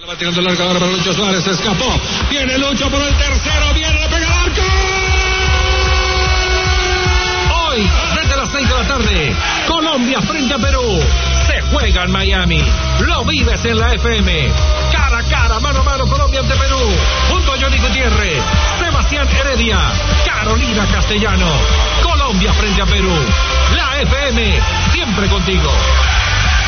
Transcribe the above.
Va tirando el arco ahora para Lucho Suárez, se escapó. Viene Lucho por el tercero, viene, le pega al arco. Hoy, desde las 6 de la tarde, Colombia frente a Perú. Se juega en Miami. Lo vives en la FM. Cara a cara, mano a mano, Colombia ante Perú. Junto a Johnny Gutiérrez, Sebastián Heredia, Carolina Castellano. Colombia frente a Perú. La FM, siempre contigo.